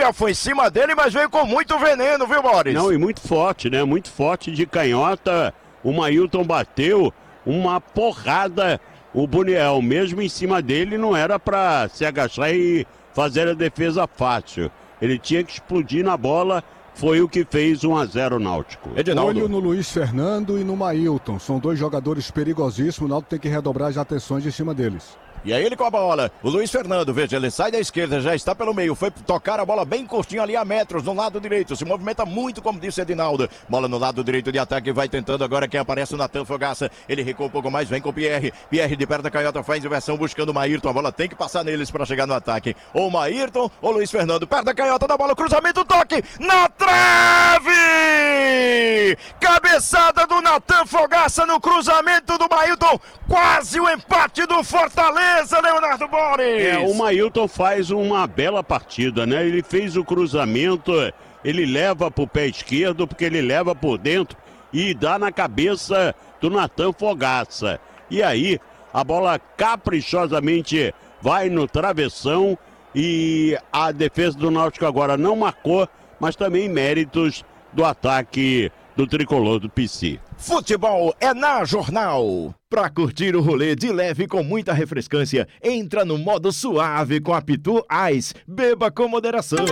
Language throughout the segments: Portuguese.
Foi em cima dele, mas veio com muito veneno, viu, Boris? Não, e muito forte, né? Muito forte de canhota. O Mailton bateu uma porrada. O Boniel, mesmo em cima dele, não era para se agachar e fazer a defesa fácil. Ele tinha que explodir na bola. Foi o que fez 1-0 Náutico. Edinaldo. Olho no Luiz Fernando e no Mailton. São dois jogadores perigosíssimos. O Náutico tem que redobrar as atenções em cima deles. E aí ele com a bola, o Luiz Fernando, veja, ele sai da esquerda, já está pelo meio, foi tocar a bola bem curtinho ali a metros, no lado direito, se movimenta muito, como disse Edinaldo, bola no lado direito de ataque, vai tentando agora quem aparece, o Natan Fogaça, ele recua um pouco mais, vem com o Pierre de perto da canhota, faz inversão, buscando o Maírton, a bola tem que passar neles para chegar no ataque, ou o Maírton, ou o Luiz Fernando, perto da canhota da bola, cruzamento, toque, na trave! Cabeçada do Natan Fogaça no cruzamento do Maírton, quase o empate do Fortaleza. Leonardo Boris. O Mailton faz uma bela partida, né? Ele fez o cruzamento, ele leva pro pé esquerdo, porque ele leva por dentro e dá na cabeça do Natan Fogaça. E aí, a bola caprichosamente vai no travessão e a defesa do Náutico agora não marcou, mas também méritos do ataque do tricolor do PC. Futebol é na Jornal. Pra curtir o rolê de leve com muita refrescância, entra no modo suave com a Pitu Ice. Beba com moderação.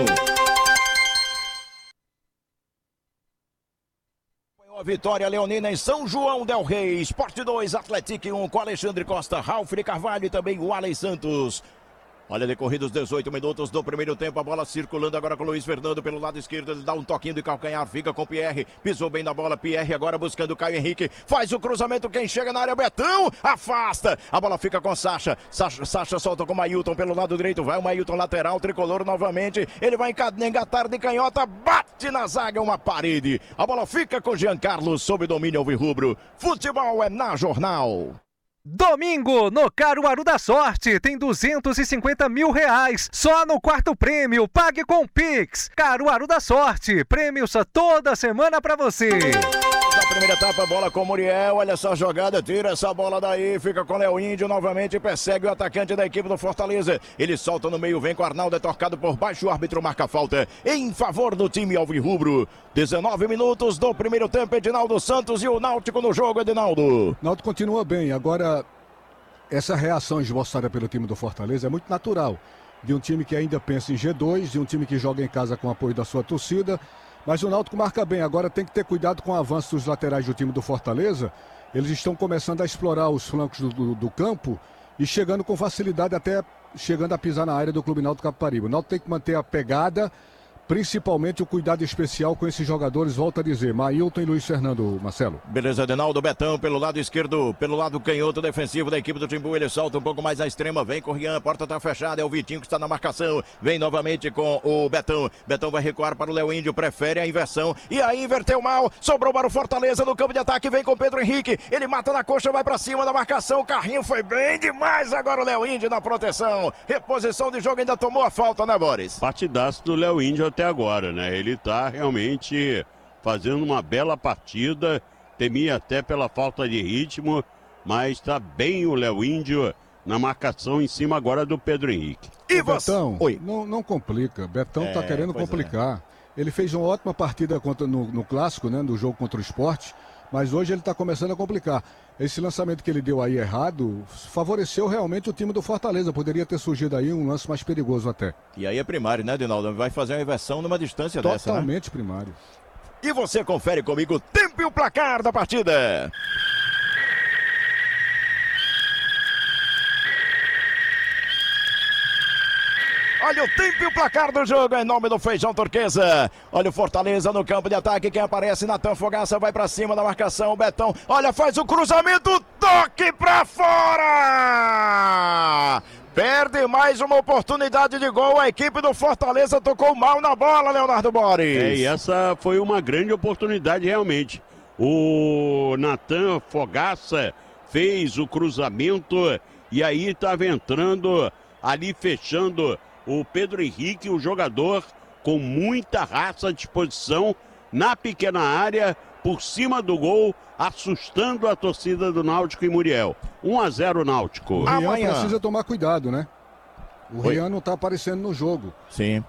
A vitória leonina em São João del Rei. Sport 2, Atlético 1 com Alexandre Costa, Ralf de Carvalho e também o Alex Santos. Olha, decorridos 18 minutos do primeiro tempo, a bola circulando agora com o Luiz Fernando pelo lado esquerdo, ele dá um toquinho de calcanhar, fica com o Pierre, pisou bem na bola, Pierre agora buscando o Caio Henrique, faz o cruzamento, quem chega na área, Betão, afasta, a bola fica com Sacha solta com o Mailton pelo lado direito, vai o Mailton lateral, tricolor novamente, ele vai engatar de canhota, bate na zaga, uma parede, a bola fica com Giancarlo sob domínio alvirrubro, futebol é na Jornal. Domingo, no Caruaru da Sorte, tem 250 mil reais, só no quarto prêmio, pague com Pix. Caruaru da Sorte, prêmios toda semana pra você. Na primeira etapa, bola com o Muriel, olha essa jogada, tira essa bola daí, fica com o Léo Índio, novamente persegue o atacante da equipe do Fortaleza, ele solta no meio, vem com o Arnaldo, é tocado por baixo, o árbitro marca a falta em favor do time alvirrubro. 19 minutos do primeiro tempo, Edinaldo Santos e o Náutico no jogo, Edinaldo. O Náutico continua bem, agora essa reação esboçada pelo time do Fortaleza é muito natural, de um time que ainda pensa em G2, de um time que joga em casa com apoio da sua torcida. Mas o Náutico marca bem, agora tem que ter cuidado com o avanço dos laterais do time do Fortaleza. Eles estão começando a explorar os flancos do campo e chegando com facilidade, até chegando a pisar na área do Clube Náutico Capibaribe. O Náutico tem que manter a pegada, principalmente o cuidado especial com esses jogadores, volta a dizer, Mailton e Luiz Fernando, Marcelo. Beleza, Adenaldo, Betão pelo lado esquerdo, pelo lado canhoto defensivo da equipe do Timbu, ele solta um pouco mais à extrema, vem com o Rian, a porta tá fechada, é o Vitinho que está na marcação, vem novamente com o Betão, Betão vai recuar para o Léo Índio, prefere a inversão, e aí inverteu mal, sobrou para o Fortaleza no campo de ataque, vem com o Pedro Henrique, ele mata na coxa, vai para cima da marcação, o carrinho foi bem demais, agora o Léo Índio na proteção, reposição de jogo, ainda tomou a falta, né, Boris? Partidaço do Léo Índio até agora, né? Ele tá realmente fazendo uma bela partida, temia até pela falta de ritmo, mas tá bem o Léo Índio na marcação em cima agora do Pedro Henrique. E Betão, não complica, Betão tá querendo complicar. Ele fez uma ótima partida no clássico, né, no jogo contra o Sport, mas hoje ele tá começando a complicar. Esse lançamento que ele deu aí errado favoreceu realmente o time do Fortaleza. Poderia ter surgido aí um lance mais perigoso até. E aí é primário, né, Dinaldo? Vai fazer uma inversão numa distância dessa, né? Totalmente primário. E você confere comigo o tempo e o placar da partida. Olha o tempo e o placar do jogo em nome do Feijão Turquesa. Olha o Fortaleza no campo de ataque. Quem aparece, Natan Fogaça vai pra cima da marcação. O Betão, olha, faz o cruzamento. Toque pra fora! Perde mais uma oportunidade de gol. A equipe do Fortaleza tocou mal na bola, Leonardo Boris. E essa foi uma grande oportunidade realmente. O Natan Fogaça fez o cruzamento e aí estava entrando ali, fechando o Pedro Henrique, o jogador com muita raça à disposição na pequena área, por cima do gol, assustando a torcida do Náutico e Muriel. 1-0 Náutico. O Rian precisa tomar cuidado, né? O Rian não tá aparecendo no jogo. Sim.